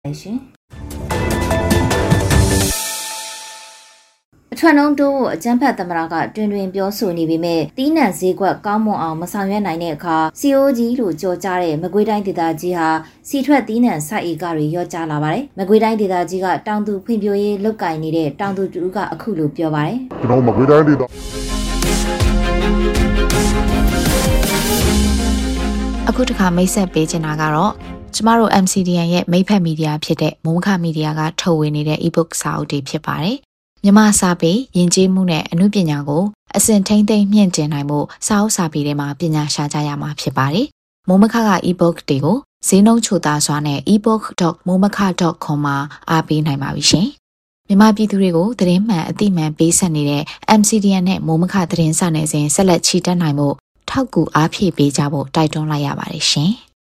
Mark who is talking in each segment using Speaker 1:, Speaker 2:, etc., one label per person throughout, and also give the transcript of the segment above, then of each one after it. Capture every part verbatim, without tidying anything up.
Speaker 1: ရှင်အထွန်းလုံးတို့အကျန်းဖတ်သမရကတွင်တွင်ပြောဆိုနေပေမဲ့တီးနှံဈေးကွက်ကောင်းမွန်အောင်မဆောင်ရွက်နိုင်တဲ့အခါ စီ အို ဂျီ လို့ကြော်ကြားတဲ့မကွေးတိုင်းဒေသကြီးဟာစီထွက်တီးနှံစိုက်ဧကတွေရော့ကျလာပါတယ်။မကွေးတိုင်းဒေသကြီးကတောင်သူဖွံ့ဖြိုးရေးလုပ်ကိုင်နေတဲ့တောင်သူတူကအခုလိုပြောပါတယ်
Speaker 2: ။ကျွန်တော်မကွေးတိုင်းဒေသ
Speaker 3: အခုတခါမိတ်ဆက်ပေးချင်တာကတော့ကျမတို့ M C D N ရဲ့မိတ်ဖက်မီဒီယာဖြစ်တဲ့မုံခမီဒီယာကထုတ်ဝေနေတဲ့ e-book စာအုပ်တွေဖြစ်ပါတယ်။မြန်မာစာပေယဉ်ကျေးမှုနဲ့အမှုပညာကိုအစဉ်ထိမ့်သိမ့်မြင့်တင်နိုင်မှုစာအုပ်စာပေတွေမှာပညာရှာကြရမှာဖြစ်ပါတယ်။မုံမခက e-book တွေကိုဈေးနှုန်းချိုသားစွာနဲ့ e book dot momaka dot com မှာအားပေးနိုင်ပါပြီရှင်။မြန်မာပြည်သူတွေကိုသတင်းမှန်အသိမှန်ပေးဆက်နေတဲ့ M C D N နဲ့မုံမခသတင်းစာနယ်စဉ်ဆက်လက်ချီတက်နိုင်မှုထောက်ကူအားဖြည့်ပေးကြဖို့တိုက်တွန်းလိုက်ရပါတယ်ရှင်။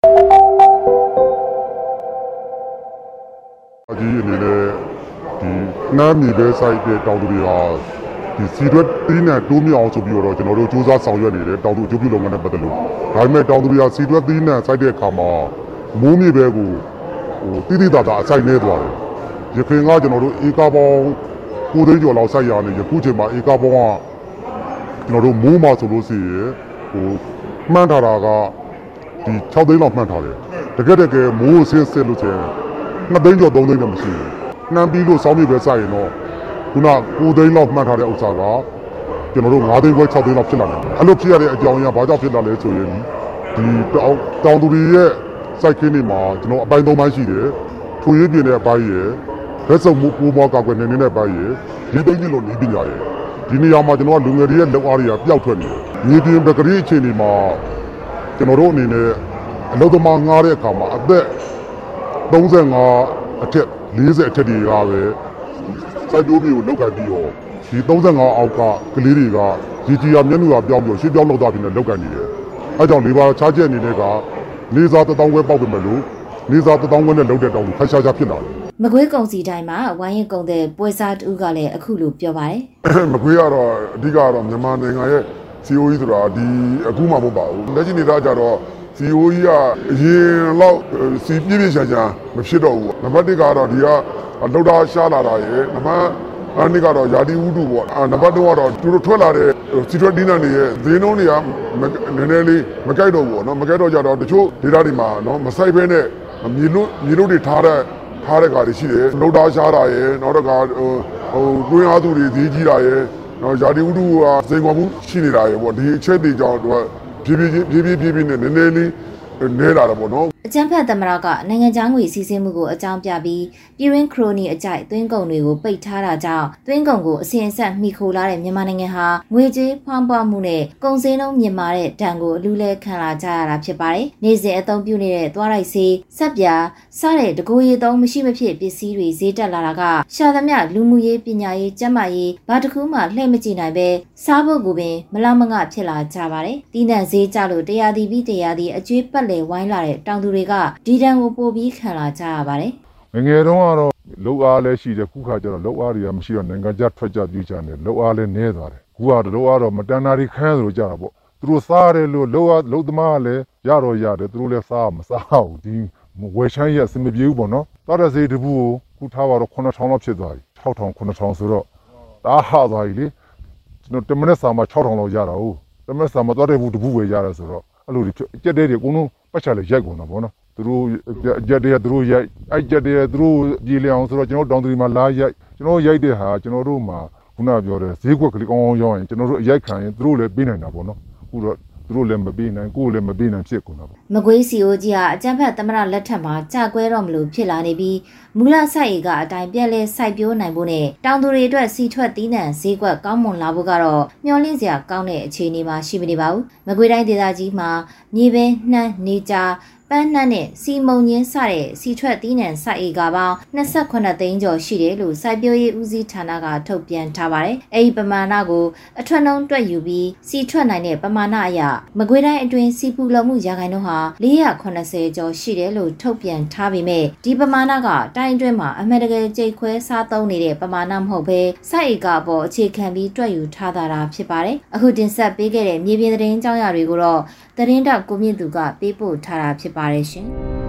Speaker 2: ဒီအနေနဲ့ဒီနားမြေပဲစိုက်တဲ့တောင်သူတွေဟာဒီစီရွက်တင်းနဲ့တိုးမြောက်အောင်ဆိုပြီးတော့ကျွန်တော်တို့စူးစမ်းဆောင်ရွက်နေတယ်တောင်သူအကျိုးပြုလုပ်ငန်းနဲ့ပတ်သက်လို့ဒါပေမဲ့တောင်သူတွေကစီရွက်တင်းနဲ့စိုက်တဲ့အခါမှာမိုးမြေပဲကိုဟိုတိတိတသာအစိုက်နေသွားတယ်ရခိုင်ကကျွန်တော်တို့ဧကပေါင်းကိုသိန်းကျော်လောက်စိုက်ရနေယခုချိန်မှာဧကပေါင်းကကျွန်တော်တို့မိုးမှာဆိုလို့ရှိရင်ဟိုမှန်းထားတာကဒီ၆သိန်းလောက်မှန်းထားတယ်တကယ်တကယ်မိုးဆင်းဆင်းလို့ဆိုရင်နှစ်သိန်းကျော်သုံးသိန်းတော့မရှိဘူးနှမ်းပြီးလို့စောင်းမြေပဲစိုက်ရင်တော့ခုနကိုသိန်းလောက်မှန်းထားတဲ့ဥစ္စာကကျွန်တော်တို့၅သိန်းခွဲ၆သိန်းလောက်ဖြစ်လာတယ်အဲ့လိုဖြစ်ရတဲ့အကြောင်းအရာဘာကြောင့်ဖြစ်လာလဲဆိုရင်ဒီတောင်သူတွေရဲ့စိုက်ခင်းတွေမှာကျွန်တော်အပိုင်းသုံးပိုင်းရှိတယ်ထွေရွေးပြင်းတဲ့အပိုင်းရယ်လက်စုပ်မှုပိုးပွားကောက်ွယ်နေနေတဲ့အပိုင်းရယ်ဒီသိန်းကြီးလို့နေပညာရယ်ဒီနေရာမှာကျွန်တော်ကလူငယ်တွေရဲ့လောက်အားတွေကပျောက်ထွက်နေတယ်မြေပြင်ပကတိအခြေအနေမှာကျွန်တော်တို့အနေနဲ့အလုပ်သမားငှားတဲ့အခါမှာအသက်သုံးဆယ်ငါအထက်လေးဆယ်အထက်တွေကပဲစိုက်ပျိုးမျိုးကိုလောက်ကန်ပြီးတော့ဒီသုံးဆယ်ငါအောက်ကကလေးတွေကရေကြီးရမျက်နှာပြောင်းပြီးရှင်းပြောင်းလောက်သားပြီးနဲ့လောက်ကန်နေတယ်အဲကြောင့်လေဘာချားချက်အနေနဲ့ကနေစားတထောင်ခွဲပေါက်ပြင်မယ်လို့နေစားတထောင်ခွဲနဲ့လောက်တဲ့တောင်ကိုဖတ်ရှားရှားဖြစ်လာတယ်
Speaker 1: မကွေးကုံစီတိုင်းမှာဝိုင်းရင်ကုံတဲ့ပွဲစားတူကလည်းအခုလိုပြောပါတယ်
Speaker 2: မကွေးကတော့အဓိကတော့မြန်မာနိုင်ငံရဲ့ C O E ဆိုတာဒီအခုမှမဟုတ်ပါဘူးလက်ရှိနေတာကြတော့ C O E ကအရင်လောက်စီပြည့်ပြည့်ချာချာမဖြစ်တော့ဘူးနံပါတ်တစ်ကတော့ဒီကလောက်တာရှားလာတာရယ်နံပါတ်အနည်းကတော့ယာတီဝုဒ္ဓပေါ့နံပါတ်သုံးကတော့သူတို့ထွက်လာတဲ့စီထွက်ဒီနာတွေရဲ့ဈေးနှုန်းတွေကနည်းနည်းလေးမကြိုက်တော့ဘူးပေါ့နော်မကြိုက်တော့ကြတော့တချို့ဒေသတွေမှာနော်မဆိုင်ဘဲနဲ့မြေလို့မြေလို့တွေထားတဲ့ထားတဲ့ကားတွေရှိတယ်နှုတ်သားရှားတာရယ်နောက်တစ်ခါဟိုဟိုတွင်းအားသူတွေဈေးကြီးတာရယ်နော်ယာတီဝုဒ္ဓကစိန်ခေါ်မှုရှိနေတာရယ်ပေါ့ဒီအချက်တွေကြောင့်သူကဖြည်းဖြည်းဖြည်းဖြည်းဖြည်းဖြည်းနဲ့နည်းနည်းလေးနဲလာတယ်ပေါ့နော်
Speaker 1: အကျန်းဖတ်သမရကနိုင်ငံခြားငွေစီးဆင်းမှုကိုအကြောင်းပြပြီးပြည်ရင်းခရိုနီအကြိုက်သွင်းကုန်တွေကိုပိတ်ထားတာကြောင့်သွင်းကုန်ကိုအစဉ်အဆက်မှီခိုလာတဲ့မြန်မာနိုင်ငံဟာငွေကြေးဖောင်းပွားမှုနဲ့ကုန်စည်နှုန်းမြင့်မာတဲ့ဒဏ်ကိုအလူးလဲခံလာကြရတာဖြစ်ပါတယ်။နေ့စဉ်အသုံးပြုနေတဲ့သွားရိုက်ဆေးဆက်ပြာစတဲ့တကိုယ်ရည်သုံးမရှိမဖြစ်ပစ္စည်းတွေဈေးတက်လာတာကရှာသမျှလူမှုရေးပညာရေးကျန်းမာရေးဘာတစ်ခုမှလှည့်မကြည့်နိုင်ပဲစားဖို့ကိုပင်မလောက်မငဖြစ်လာကြပါတယ်။တီးနှံဈေးကျလို့တရားသည်ပြီးတရားသည်အကျွေးပတ်လည်ဝိုင်းလာတဲ့တောင်သူတွေကဒီတန်ကိုပို့ပြီးခံလာကြရပါတယ်
Speaker 2: ။ငငယ်တုန်းကတော့လောက်အားလည်းရှိတယ်ခုခါကျတော့လောက်အားတွေကမရှိတော့နိုင်ငံခြားထွက်ကြပြေးကြတယ်လောက်အားလည်းနည်းသွားတယ်။ခုကတော့လောက်အားတော့မတန်တာတွေခဲသလိုကြတာပေါ့။သူတို့စားတယ်လို့လောက်အားလောက်သမားကလည်းရတော့ရတယ်သူတို့လည်းစားမစားဘူးဒီဝယ်ချမ်းရအစမပြေဘူးပေါ့နော်။တော်တဲ့စေးတပူကိုခုထားပါတော့ခုနှစ်ထောင်လောက်ဖြစ်သွားပြီ။ခြောက်ထောင်ခုနှစ်ထောင်ဆိုတော့ဒါဟသွားပြီလေ။ကျွန်တော်တမနက်စာမှာခြောက်ထောင်လောက်ရတာဟုတ်။တမနက်စာမှာတော်တဲ့ဘူးတပူပဲရတယ်ဆိုတော့အဲ့လိုဒီကြက်တဲ့တွေအကုန်လုံးပတ်ချလေရိုက်ကုန်တာပေါ့နော်သူတို့ကြက်တဲ့သူတို့ရိုက်အဲ့ကြက်တဲ့သူတို့ပြေးလျအောင်ဆိုတော့ကျွန်တော်တောင်သူတွေမှာလာရိုက်ကျွန်တော်ရိုက်တဲ့ဟာကျွန်တော်တို့မှာခုနပြောတဲ့ဈေးကွက်ကလေးကောင်းကောင်းရောင်းရင်ကျွန်တော်တို့အရိုက်ခံရင်သူတို့လည်းပေးနိုင်တာပေါ့နော်အခုတော့သူတို့လည်းမပေးနိုင်ကိုယ်လည်းမပေးနိုင်ဖြစ်ကုန်တာပေါ့
Speaker 1: မကွေးစီအိုကြီးဟာအကြမ်းဖက်သမရလက်ထက်မှာကြာကွဲတော့မလို့ဖြစ်လာနေပြီးမူလစိုက်ဧကအတိုင်းပြက်လဲစိုက်ပျိုးနိုင်ဖို့နဲ့တောင်သူတွေအတွက်စီထွက်တီးနှံဈေးကွက်ကောင်းမွန်လာဖို့ကတော့မျှော်လင့်စရာကောင်းတဲ့အခြေအနေမှာရှိမနေပါဘူးမကွေးတိုင်းဒေသကြီးမှာမြေပဲနှမ်းနေကြပန်းနှံ့နဲ့စီမုံညင်းစတဲ့စီထွက်တီးနှံစိုက်ဧကပေါင်း၂၈သိန်းကျော်ရှိတယ်လို့စိုက်ပျိုးရေးဦးစီးဌာနကထုတ်ပြန်ထားပါတယ်။အဲဒီပမာဏကိုအထွတ်နှုန်းတွက်ယူပြီးစီထွက်နိုင်တဲ့ပမာဏအရမကွေးတိုင်းအတွင်းစီပူလုံမှုရာခိုင်နှုန်းဟာ၄၇၀ကျော်ရှိတယ်လို့ထုတ်ပြန်ထားပေမဲ့ဒီပမာဏကတိုင်းအတွင်းမှာအမှန်တကယ်ကြိတ်ခွဲစားသုံးနေတဲ့ပမာဏမဟုတ်ဘဲစိုက်ဧကအပေါ်အခြေခံပြီးတွက်ယူထားတာဖြစ်ပါတယ်။အခုတင်ဆက်ပေးခဲ့တဲ့မြေပြင်သတင်းကြောင်းရာတွေကိုတော့သတင်းတောက်ကိုမြင့်သူကပေးပို့ထားတာဖြစ်ပါတယ်ရှင်။